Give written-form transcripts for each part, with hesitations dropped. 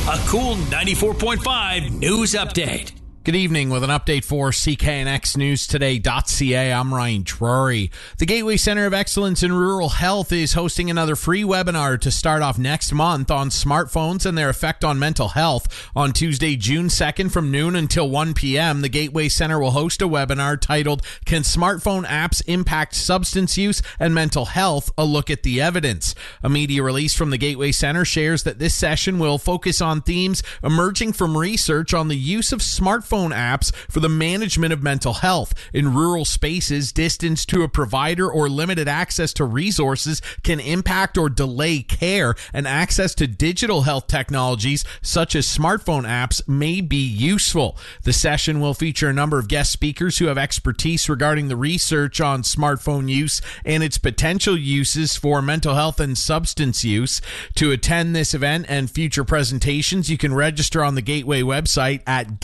A cool 94.5 news update. Good evening with an update for CKNXNewsToday.ca. I'm Ryan Drury. The Gateway Center of Excellence in Rural Health is hosting another free webinar to start off next month on smartphones and their effect on mental health. On Tuesday, June 2nd from noon until 1 p.m., the Gateway Center will host a webinar titled, Can Smartphone Apps Impact Substance Use and Mental Health? A Look at the Evidence. A media release from the Gateway Center shares that this session will focus on themes emerging from research on the use of smartphone apps for the management of mental health. In rural spaces, distance to a provider or limited access to resources can impact or delay care, and access to digital health technologies such as smartphone apps may be useful. The session will feature a number of guest speakers who have expertise regarding the research on smartphone use and its potential uses for mental health and substance use. To attend this event and future presentations, you can register on the Gateway website at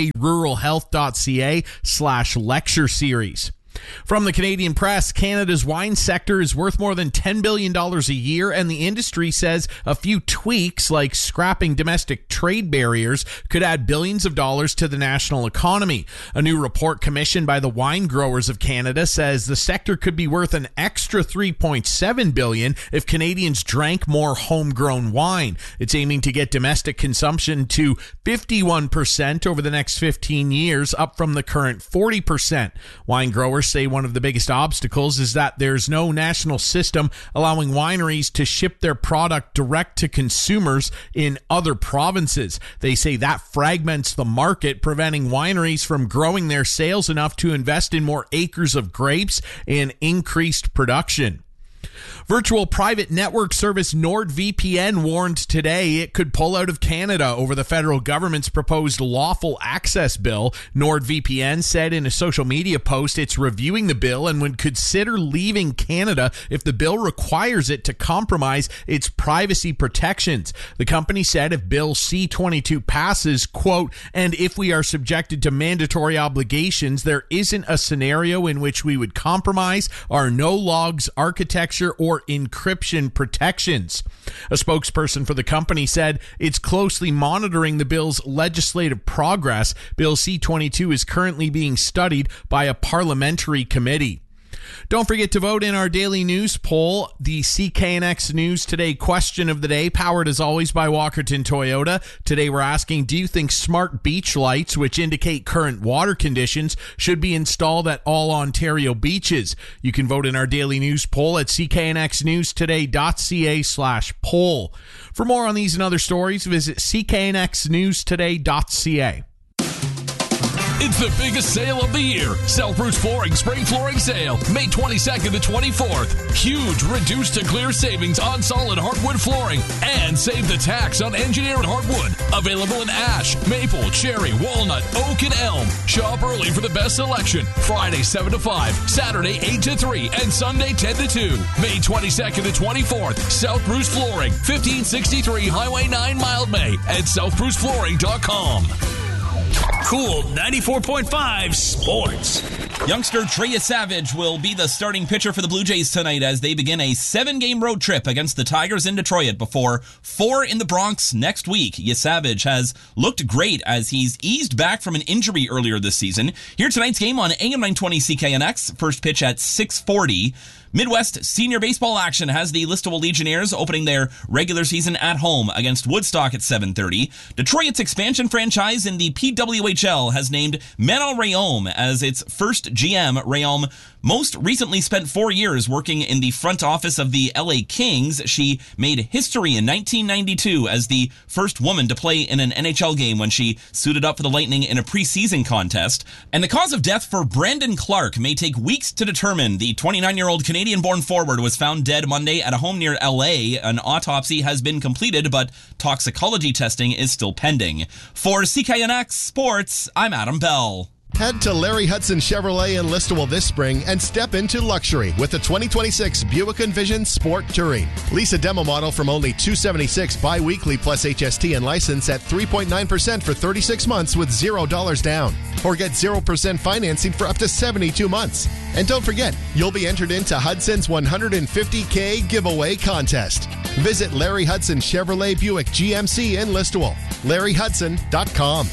gatewayruralhealth.ca/lecture series. From the Canadian Press, Canada's wine sector is worth more than $10 billion a year, and the industry says a few tweaks like scrapping domestic trade barriers could add billions of dollars to the national economy. A new report commissioned by the Wine Growers of Canada says the sector could be worth an extra $3.7 billion if Canadians drank more homegrown wine. It's aiming to get domestic consumption to 51% over the next 15 years, up from the current 40%. Wine growers say one of the biggest obstacles is that there's no national system allowing wineries to ship their product direct to consumers in other provinces. They say that fragments the market, preventing wineries from growing their sales enough to invest in more acres of grapes and increased production. Virtual private network service NordVPN warned today it could pull out of Canada over the federal government's proposed lawful access bill. NordVPN said in a social media post it's reviewing the bill and would consider leaving Canada if the bill requires it to compromise its privacy protections. The company said if Bill C-22 passes, quote, and if we are subjected to mandatory obligations, there isn't a scenario in which we would compromise our no logs architecture or encryption protections. A spokesperson for the company said it's closely monitoring the bill's legislative progress. Bill C-22 is currently being studied by a parliamentary committee. Don't forget to vote in our daily news poll. The CKNX News Today question of the day, powered as always by Walkerton Toyota. Today we're asking, do you think smart beach lights, which indicate current water conditions, should be installed at all Ontario beaches? You can vote in our daily news poll at cknxnewstoday.ca/poll. For more on these and other stories, visit cknxnewstoday.ca. It's the biggest sale of the year. Southbruce Flooring Spring Flooring Sale, May 22nd to 24th. Huge reduced to clear savings on solid hardwood flooring, and save the tax on engineered hardwood. Available in ash, maple, cherry, walnut, oak, and elm. Shop early for the best selection. Friday 7 to 5, Saturday 8 to 3, and Sunday 10 to 2. May 22nd to 24th. Southbruce Flooring, 1563 Highway 9, Mildmay, at southbruceflooring.com. Cool 94.5 Sports. Youngster Trey Savage will be the starting pitcher for the Blue Jays tonight as they begin a 7-game road trip against the Tigers in Detroit before 4 in the Bronx next week. Savage has looked great as he's eased back from an injury earlier this season. Here tonight's game on AM 920 CKNX. First pitch at 6:40. Midwest Senior Baseball action has the Listowel Legionnaires opening their regular season at home against Woodstock at 7:30. Detroit's expansion franchise in the PWHL has named Manon Rhéaume as its first GM. Rhéaume most recently spent 4 years working in the front office of the LA Kings. She made history in 1992 as the first woman to play in an NHL game when she suited up for the Lightning in a preseason contest. And the cause of death for Brandon Clark may take weeks to determine. The 29-year-old Canadian-born forward was found dead Monday at a home near LA. An autopsy has been completed, but toxicology testing is still pending. For CKNX Sports, I'm Adam Bell. Head to Larry Hudson Chevrolet in Listowel this spring and step into luxury with the 2026 Buick Envision Sport Touring. Lease a demo model from only $276 bi-weekly plus HST and license at 3.9% for 36 months with $0 down. Or get 0% financing for up to 72 months. And don't forget, you'll be entered into Hudson's $150K giveaway contest. Visit Larry Hudson Chevrolet Buick GMC in Listowel. LarryHudson.com.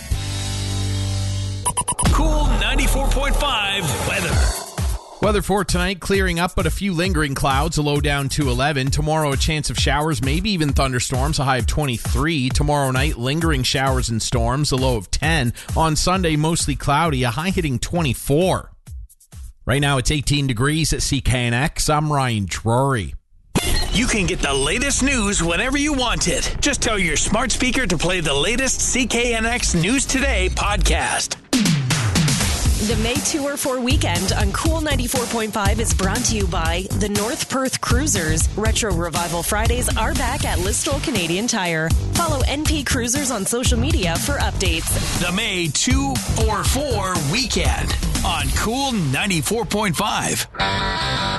Cool 94.5 weather. Weather for tonight, clearing up, but a few lingering clouds, a low down to 11. Tomorrow, a chance of showers, maybe even thunderstorms, a high of 23. Tomorrow night, lingering showers and storms, a low of 10. On Sunday, mostly cloudy, a high hitting 24. Right now, it's 18 degrees at CKNX. I'm Ryan Drury. You can get the latest news whenever you want it. Just tell your smart speaker to play the latest CKNX News Today podcast. The May Tour for Weekend on Cool 94.5 is brought to you by the North Perth Cruisers. Retro Revival Fridays are back at Listowel Canadian Tire. Follow NP Cruisers on social media for updates. The May 244 Weekend on Cool 94.5.